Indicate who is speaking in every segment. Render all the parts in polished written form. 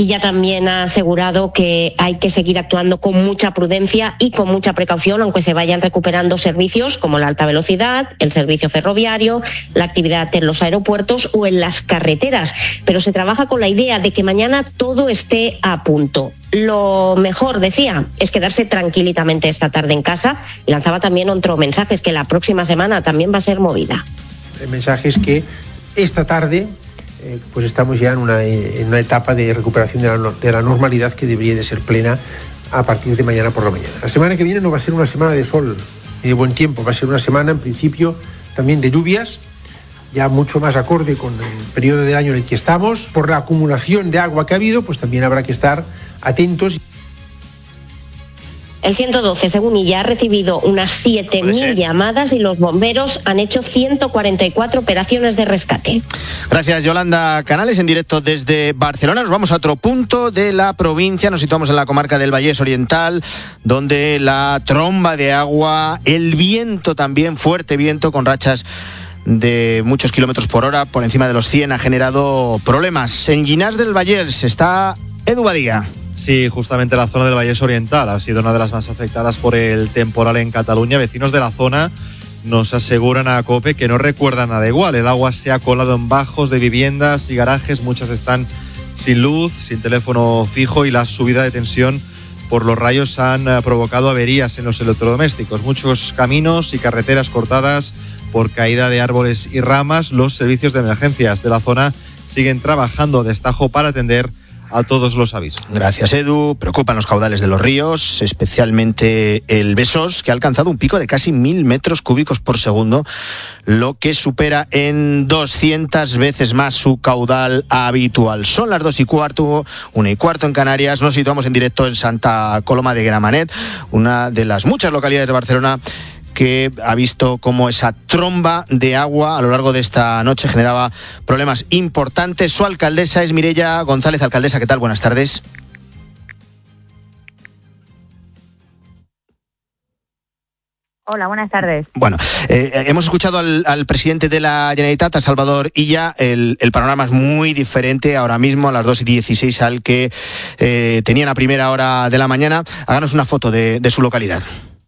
Speaker 1: y ya también ha asegurado que hay que seguir actuando con mucha prudencia y con mucha precaución, aunque se vayan recuperando servicios como la alta velocidad, el servicio ferroviario, la actividad en los aeropuertos o en las carreteras. Pero se trabaja con la idea de que mañana todo esté a punto. Lo mejor, decía, es quedarse tranquilamente esta tarde en casa, y lanzaba también otro mensaje, es que la próxima semana también va a ser movida.
Speaker 2: El mensaje es que esta tarde pues estamos ya en una etapa de recuperación de la normalidad que debería de ser plena a partir de mañana por la mañana. La semana que viene no va a ser una semana de sol ni de buen tiempo, va a ser una semana en principio también de lluvias, ya mucho más acorde con el periodo del año en el que estamos. Por la acumulación de agua que ha habido, pues también habrá que estar atentos.
Speaker 1: El 112, según ella, ha recibido unas 7.000 llamadas y los bomberos han hecho 144 operaciones de rescate.
Speaker 3: Gracias, Yolanda Canales, en directo desde Barcelona. Nos vamos a otro punto de la provincia. Nos situamos en la comarca del Vallés Oriental, donde la tromba de agua, el viento también, fuerte viento con rachas de muchos kilómetros por hora, por encima de los 100, ha generado problemas. En Llinars del Vallès está Edu Badía.
Speaker 4: Sí, justamente la zona del Vallés Oriental ha sido una de las más afectadas por el temporal en Cataluña. Vecinos de la zona nos aseguran a COPE que no recuerdan nada igual. El agua se ha colado en bajos de viviendas y garajes, muchas están sin luz, sin teléfono fijo, y la subida de tensión por los rayos han provocado averías en los electrodomésticos. Muchos caminos y carreteras cortadas por caída de árboles y ramas. Los servicios de emergencias de la zona siguen trabajando a destajo para atender a todos los avisos.
Speaker 3: Gracias, Edu. Preocupan los caudales de los ríos, especialmente el Besós, que ha alcanzado un pico de casi 1.000 metros cúbicos por segundo, lo que supera en 200 veces más su caudal habitual. Son las 2:15, 1:15 en Canarias. Nos situamos en directo en Santa Coloma de Gramenet, una de las muchas localidades de Barcelona que ha visto cómo esa tromba de agua a lo largo de esta noche generaba problemas importantes. Su alcaldesa es Mireia González. Alcaldesa, ¿qué tal? Buenas tardes.
Speaker 5: Hola, buenas tardes.
Speaker 3: Bueno, hemos escuchado al presidente de la Generalitat, a Salvador Illa. El panorama es muy diferente ahora mismo, a las 2:16, al que tenían a primera hora de la mañana. Háganos una foto de su localidad.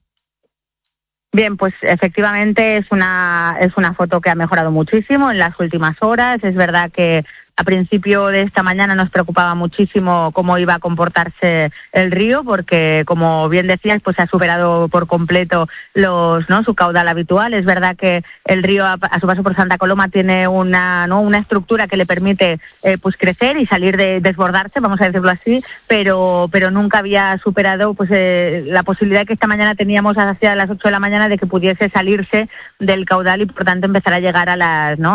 Speaker 5: Bien, pues efectivamente es una foto que ha mejorado muchísimo en las últimas horas. Es verdad que a principio de esta mañana nos preocupaba muchísimo cómo iba a comportarse el río, porque, como bien decías, pues ha superado por completo su caudal habitual. Es verdad que el río, a su paso por Santa Coloma, tiene una estructura que le permite pues crecer y salir de desbordarse, vamos a decirlo así, pero nunca había superado pues la posibilidad que esta mañana teníamos hacia las 8 de la mañana de que pudiese salirse del caudal y, por tanto, empezar a llegar a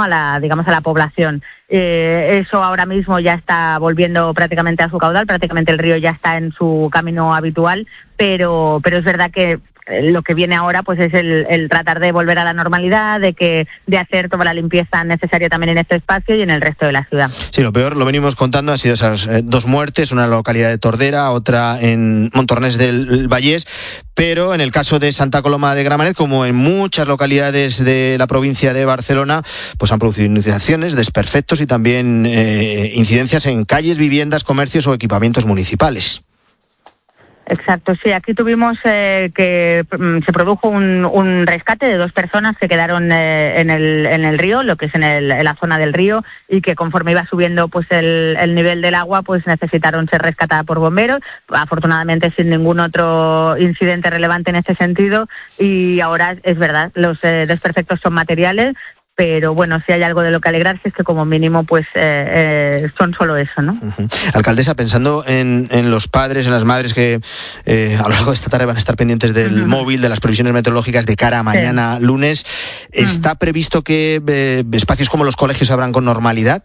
Speaker 5: la población. Eso ahora mismo ya está volviendo prácticamente a su caudal, prácticamente el río ya está en su camino habitual, pero es verdad que lo que viene ahora pues es el tratar de volver a la normalidad, de hacer toda la limpieza necesaria también en este espacio y en el resto de la ciudad.
Speaker 3: Sí, lo peor, lo venimos contando, han sido esas 2 muertes, una en la localidad de Tordera, otra en Montornès del Vallès, pero en el caso de Santa Coloma de Gramenet, como en muchas localidades de la provincia de Barcelona, pues han producido inundaciones, desperfectos y también incidencias en calles, viviendas, comercios o equipamientos municipales.
Speaker 5: Exacto, sí, aquí tuvimos que se produjo un rescate de 2 personas que quedaron en el río, lo que es en la zona del río, y que conforme iba subiendo pues el nivel del agua, pues necesitaron ser rescatadas por bomberos, afortunadamente sin ningún otro incidente relevante en este sentido, y ahora es verdad, los desperfectos son materiales, pero bueno, si hay algo de lo que alegrarse es que como mínimo pues son solo eso, ¿no?
Speaker 3: Uh-huh. Alcaldesa, pensando en los padres, en las madres que a lo largo de esta tarde van a estar pendientes del móvil, de las previsiones meteorológicas de cara a mañana lunes, ¿está previsto que espacios como los colegios abran con normalidad?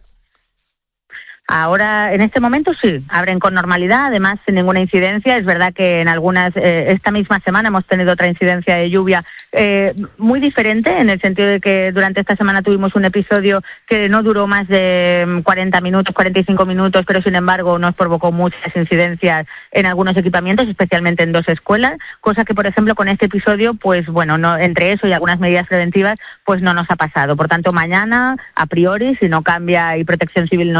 Speaker 5: Ahora, en este momento sí, abren con normalidad, además sin ninguna incidencia. Es verdad que en algunas, esta misma semana hemos tenido otra incidencia de lluvia muy diferente, en el sentido de que durante esta semana tuvimos un episodio que no duró más de 40 minutos, 45 minutos, pero sin embargo nos provocó muchas incidencias en algunos equipamientos, especialmente en 2 escuelas, cosa que, por ejemplo, con este episodio, pues bueno, no, entre eso y algunas medidas preventivas, pues no nos ha pasado. Por tanto, mañana, a priori, si no cambia y Protección Civil no